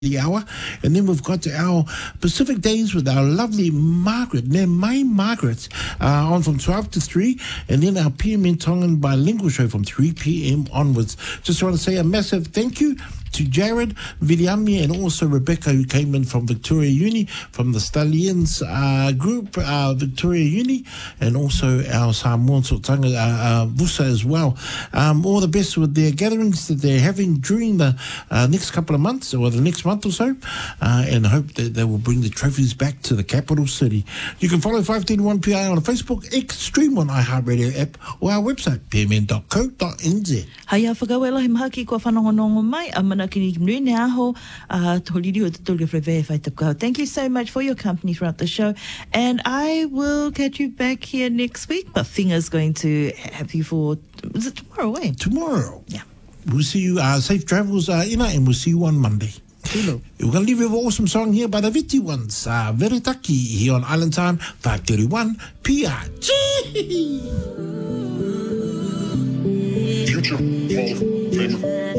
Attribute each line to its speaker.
Speaker 1: the hour, and then we've got our Pacific Days with our lovely Margaret, my Margaret, on from 12 to 3, and then our PMN Tongan bilingual show from 3 p.m. onwards. Just want to say a massive thank you to Jared, Viliami, and also Rebecca, who came in from Victoria Uni, from the Stallions group, Victoria Uni, and also our Samoan Sotanga Vusa as well. All the best with their gatherings that they're having during the next couple of months, or the next month or so, and hope that they will bring the trophies back to the capital city. You can follow 531PI on Facebook, Extreme on iHeartRadio app, or our website, pmn.co.nz.
Speaker 2: Haia whakawela he mahaki kua whanongonongo mai, a mana kini mrene aho, toliri o te tolu whewhe whai takau. Thank you so much for your company throughout the show, and I will get you back here next week, but Finger's going to have you for, is it tomorrow, eh?
Speaker 1: Tomorrow.
Speaker 2: Yeah.
Speaker 1: We'll see you, safe travels, Ina, and we'll see you on Monday.
Speaker 2: Hello.
Speaker 1: We're going to leave you with an awesome song here by the Viti Ones, Veritaki, here on Island Time, 531 PRG.
Speaker 3: Future Hall of Famer.